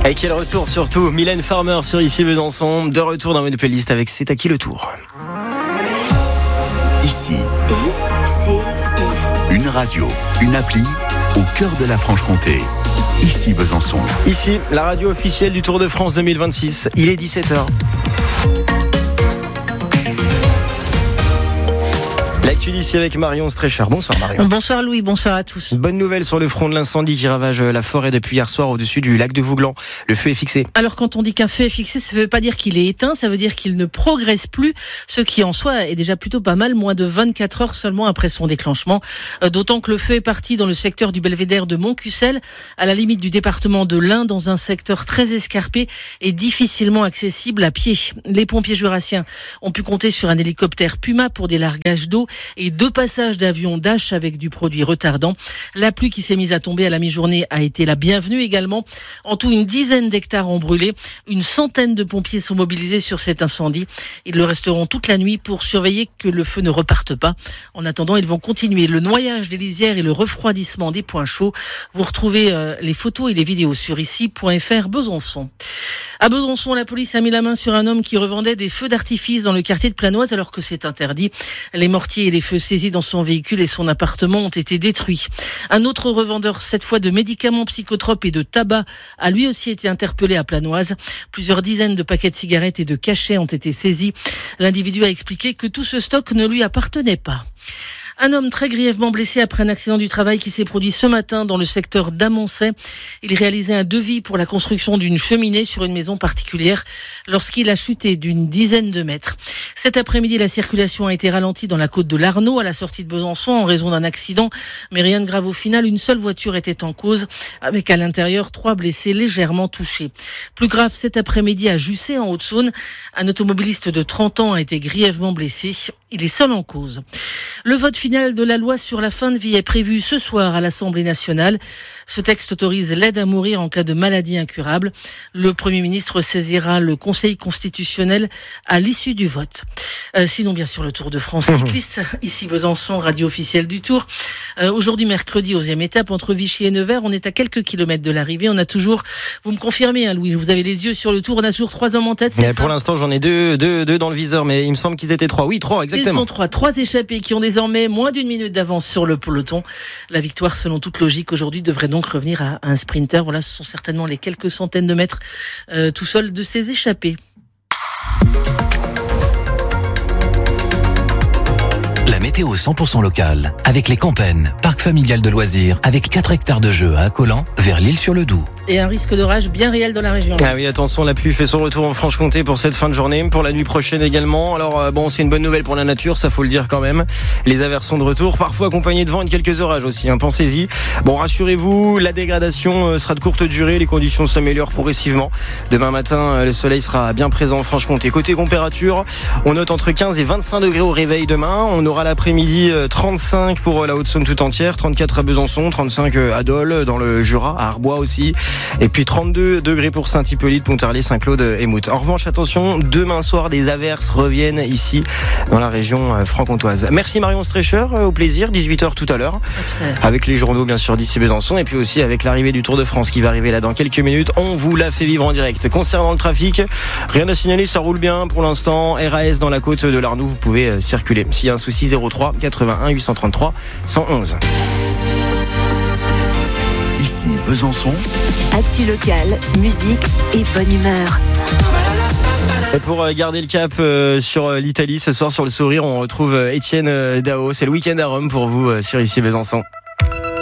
Et quel retour surtout, Mylène Farmer sur Ici Besançon, de retour dans une playlist avec C'est à qui le tour. Ici, une radio, une appli au cœur de la Franche-Comté. Ici Besançon. Ici, la radio officielle du Tour de France 2026. Il est 17h. L'actu d'ici avec Marion Streicher. Bonsoir Marion. Bonsoir Louis, bonsoir à tous. Bonne nouvelle sur le front de l'incendie qui ravage la forêt depuis hier soir au-dessus du lac de Vouglan. Le feu est fixé. Alors quand on dit qu'un feu est fixé, ça ne veut pas dire qu'il est éteint, ça veut dire qu'il ne progresse plus, ce qui en soi est déjà plutôt pas mal, moins de 24 heures seulement après son déclenchement. D'autant que le feu est parti dans le secteur du belvédère de Montcussel, à la limite du département de l'Ain, dans un secteur très escarpé et difficilement accessible à pied. Les pompiers jurassiens ont pu compter sur un hélicoptère Puma pour des largages d'eau et 2 passages d'avions Dash avec du produit retardant. La pluie qui s'est mise à tomber à la mi-journée a été la bienvenue également. En tout, une dizaine d'hectares ont brûlé. Une centaine de pompiers sont mobilisés sur cet incendie. Ils le resteront toute la nuit pour surveiller que le feu ne reparte pas. En attendant, ils vont continuer le noyage des lisières et le refroidissement des points chauds. Vous retrouvez les photos et les vidéos sur ici.fr Besançon. À Besançon, la police a mis la main sur un homme qui revendait des feux d'artifice dans le quartier de Planoise alors que c'est interdit. Les mortiers et les feux saisis dans son véhicule et son appartement ont été détruits. Un autre revendeur, cette fois de médicaments psychotropes et de tabac, a lui aussi été interpellé à Planoise. Plusieurs dizaines de paquets de cigarettes et de cachets ont été saisis. L'individu a expliqué que tout ce stock ne lui appartenait pas. Un homme très grièvement blessé après un accident du travail qui s'est produit ce matin dans le secteur d'Amoncey. Il réalisait un devis pour la construction d'une cheminée sur une maison particulière lorsqu'il a chuté d'une dizaine de mètres. Cet après-midi, la circulation a été ralentie dans la côte de l'Arnaud à la sortie de Besançon en raison d'un accident. Mais rien de grave au final, une seule voiture était en cause avec à l'intérieur 3 blessés légèrement touchés. Plus grave cet après-midi à Jussey en Haute-Saône. Un automobiliste de 30 ans a été grièvement blessé. Il est seul en cause. Le vote final de la loi sur la fin de vie est prévu ce soir à l'Assemblée nationale. Ce texte autorise l'aide à mourir en cas de maladie incurable. Le Premier ministre saisira le Conseil constitutionnel à l'issue du vote. Sinon, bien sûr, le Tour de France cycliste, ici Besançon, radio officielle du Tour. Aujourd'hui, mercredi, 11e étape, entre Vichy et Nevers, on est à quelques kilomètres de l'arrivée. On a toujours, vous me confirmez, Louis, vous avez les yeux sur le Tour, on a toujours 3 hommes en tête, c'est ça ? Pour l'instant, j'en ai deux dans le viseur, mais il me semble qu'ils étaient 3. Oui, 3, exactement. Ils sont 3 échappés qui ont désormais moins d'1 minute d'avance sur le peloton. La victoire, selon toute logique, aujourd'hui devrait donc revenir à un sprinter. Voilà, ce sont certainement les quelques centaines de mètres tout seuls de ces échappés. La météo 100% locale, avec les Campennes, parc familial de loisirs, avec 4 hectares de jeux à Accolant, vers l'Isle-sur-le-Doubs. Et un risque d'orage bien réel dans la région. Ah oui, attention, la pluie fait son retour en Franche-Comté pour cette fin de journée, pour la nuit prochaine également. Alors bon, c'est une bonne nouvelle pour la nature, ça faut le dire quand même. Les averses sont de retour, parfois accompagnés de vent et de quelques orages aussi, pensez-y. Bon, rassurez-vous, la dégradation sera de courte durée, les conditions s'améliorent progressivement. Demain matin, le soleil sera bien présent en Franche-Comté. Côté température, on note entre 15 et 25 degrés au réveil demain. On aura l'après-midi 35 pour la Haute-Saône tout entière, 34 à Besançon, 35 à Dole, dans le Jura, à Arbois aussi. Et puis 32 degrés pour Saint-Hippolyte, Pontarlier, Saint-Claude et Mout. En revanche, attention, demain soir, des averses reviennent ici, dans la région franc-comtoise. Merci Marion Streicher, au plaisir, 18h tout à l'heure. Avec les journaux, bien sûr, d'ici Besançon, et puis aussi avec l'arrivée du Tour de France qui va arriver là dans quelques minutes. On vous l'a fait vivre en direct. Concernant le trafic, rien à signaler, ça roule bien pour l'instant. RAS dans la côte de l'Arnoux, vous pouvez circuler. S'il y a un souci, 03 81 833 111. Ici Besançon. Actu locale, musique et bonne humeur. Et pour garder le cap sur l'Italie, ce soir sur le sourire, on retrouve Étienne Dao. C'est le week-end à Rome pour vous sur Ici Besançon.